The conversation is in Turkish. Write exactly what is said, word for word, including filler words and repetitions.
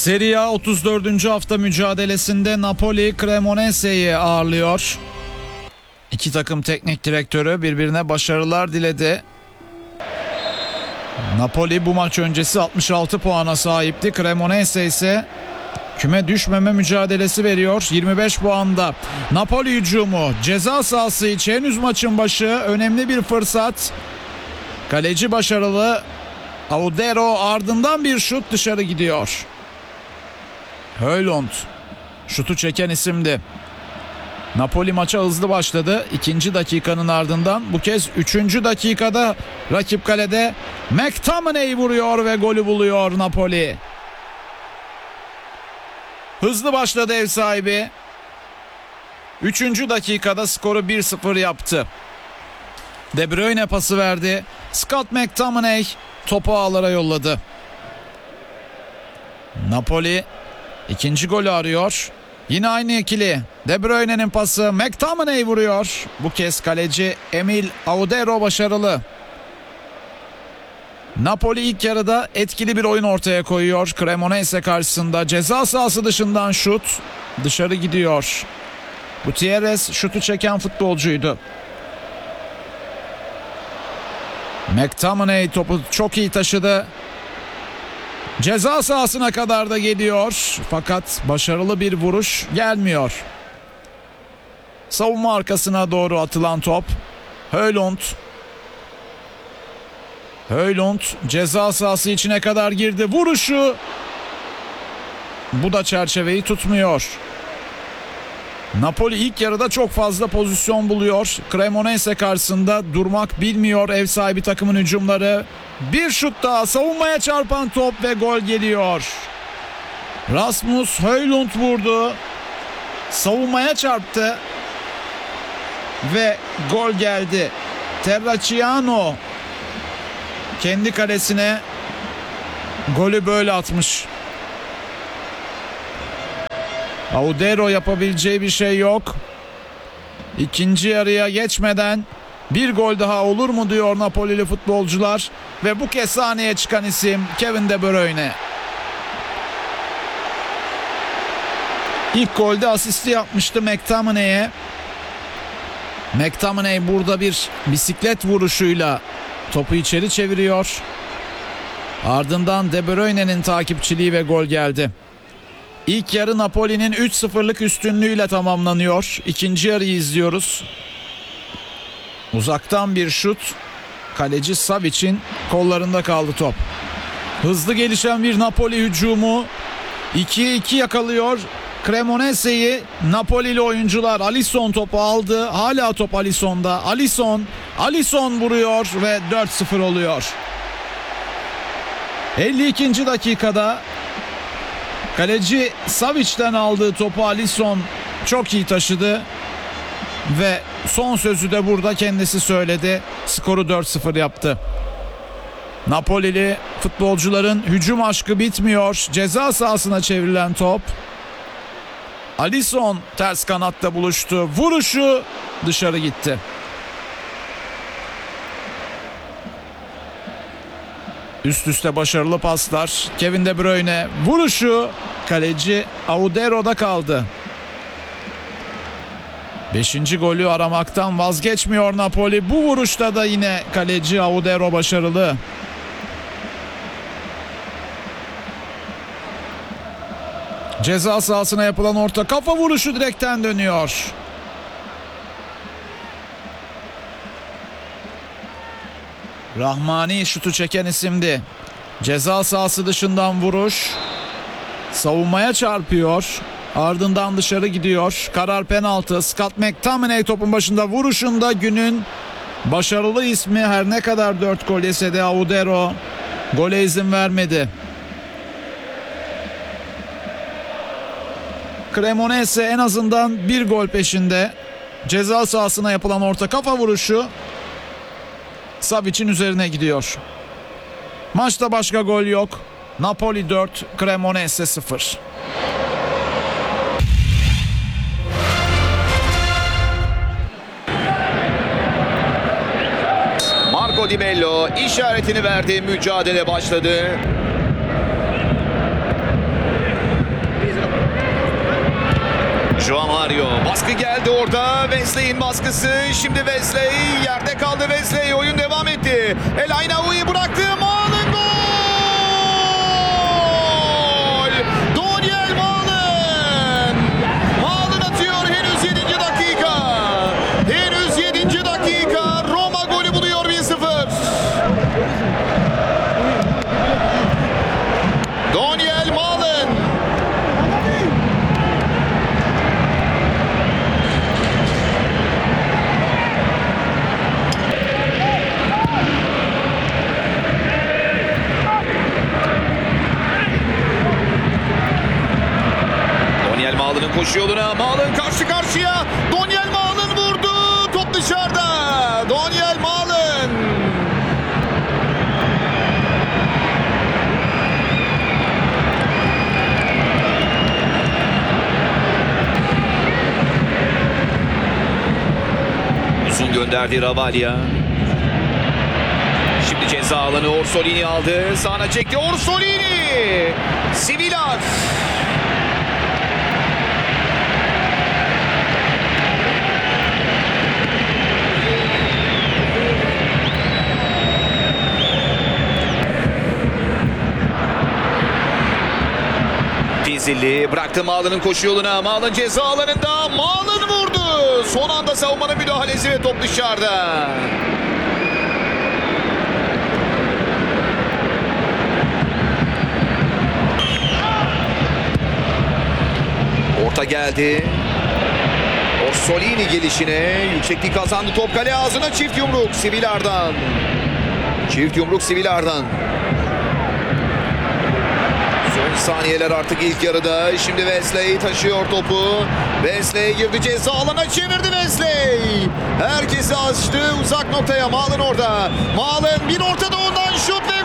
Serie A otuz dördüncü hafta mücadelesinde Napoli Cremonese'yi ağırlıyor. İki takım teknik direktörü birbirine başarılar diledi. Napoli bu maç öncesi altmış altı puana sahipti. Cremonese ise küme düşmeme mücadelesi veriyor. yirmi beş puanda. Napoli hücumu ceza sahası içi, henüz maçın başı, önemli bir fırsat. Kaleci başarılı. Audero, ardından bir şut dışarı gidiyor. Højlund şutu çeken isimdi. Napoli maça hızlı başladı. İkinci dakikanın ardından bu kez üçüncü dakikada rakip kalede McTominay vuruyor ve golü buluyor Napoli. Hızlı başladı ev sahibi. Üçüncü dakikada skoru bir sıfır yaptı. De Bruyne pası verdi. Scott McTominay topu ağlara yolladı. Napoli ikinci golü arıyor. Yine aynı ikili. De Bruyne'nin pası, McTominay vuruyor. Bu kez kaleci Emil Audero başarılı. Napoli ilk yarıda etkili bir oyun ortaya koyuyor. Cremonese karşısında ceza sahası dışından şut dışarı gidiyor. Gutierrez şutu çeken futbolcuydu. McTominay topu çok iyi taşıdı. Ceza sahasına kadar da geliyor. Fakat başarılı bir vuruş gelmiyor. Savunma arkasına doğru atılan top. Højlund. Højlund ceza sahası içine kadar girdi. Vuruşu. Bu da çerçeveyi tutmuyor. Napoli ilk yarıda çok fazla pozisyon buluyor. Cremonese karşısında durmak bilmiyor ev sahibi takımın hücumları. Bir şut daha, savunmaya çarpan top ve gol geliyor. Rasmus Højlund vurdu. Savunmaya çarptı. Ve gol geldi. Terracciano kendi kalesine golü böyle atmış. Audero yapabileceği bir şey yok. İkinci yarıya geçmeden bir gol daha olur mu diyor Napolili futbolcular. Ve bu kez sahneye çıkan isim Kevin De Bruyne. İlk golde asisti yapmıştı McTominay'e. McTominay burada bir bisiklet vuruşuyla topu içeri çeviriyor. Ardından De Bruyne'nin takipçiliği ve gol geldi. İlk yarı Napoli'nin üç sıfırlık üstünlüğüyle tamamlanıyor. İkinci yarıyı izliyoruz. Uzaktan bir şut. Kaleci Savic'in kollarında kaldı top. Hızlı gelişen bir Napoli hücumu. ikiye iki yakalıyor Cremonese'yi Napoli'li oyuncular. Alisson topu aldı. Hala top Alisson'da. Alisson, Alisson vuruyor ve dört sıfır oluyor. elli ikinci dakikada kaleci Savic'ten aldığı topu Alisson çok iyi taşıdı. Ve son sözü de burada kendisi söyledi. Skoru dört sıfır yaptı. Napolili futbolcuların hücum aşkı bitmiyor. Ceza sahasına çevrilen top. Alisson ters kanatta buluştu. Vuruşu dışarı gitti. Üst üste başarılı paslar. Kevin De Bruyne vuruşu kaleci Audero'da kaldı. Beşinci golü aramaktan vazgeçmiyor Napoli. Bu vuruşta da yine kaleci Audero başarılı. Ceza sahasına yapılan orta kafa vuruşu direkten dönüyor. Rahmani şutu çeken isimdi. Ceza sahası dışından vuruş. Savunmaya çarpıyor. Ardından dışarı gidiyor. Karar penaltı. Scott McTominay topun başında, vuruşunda günün başarılı ismi. Her ne kadar dört gol yese de Audero gole izin vermedi. Cremonese en azından bir gol peşinde. Ceza sahasına yapılan orta kafa vuruşu Savic'in üzerine gidiyor. Maçta başka gol yok. Napoli dört, Cremonese sıfır. Marco Di Bello işaretini verdi. Mücadele başladı. Joao Mario baskı geldi orada. Wesley'in baskısı. Şimdi Wesley yerde kaldı. Wesley oyun devam etti. El Aynaoui bıraktı. Malen gol! Daniel Malen! Malen atıyor henüz yedinci dakika. Henüz yedinci dakika. Roma golü buluyor bir sıfır. Daniel Malen! Daniel Malen'ın koşu yoluna. Malen karşı karşıya. Daniel Malen vurdu. Top dışarıda. Daniel Malen. Uzun gönderdi Ravalya. Şimdi ceza alanı Orsolini aldı. Sağına çekti Orsolini. Sivilar. Fizili bıraktı Malen'ın koşu yoluna. Malen ceza alanında. Malen vurdu. Son anda savunmanın müdahalesi ve top dışarıda. Orta geldi. Orsolini gelişine. Yükseklik kazandı. Top kale ağzına. Çift yumruk Sivilar'dan. Çift yumruk Sivilar'dan. Son saniyeler artık ilk yarıda. Şimdi Wesley taşıyor topu. Wesley girdi ceza alana, çevirdi Wesley. Herkesi açtı uzak noktaya. Malen orada. Malen bir orta doğudan şut ve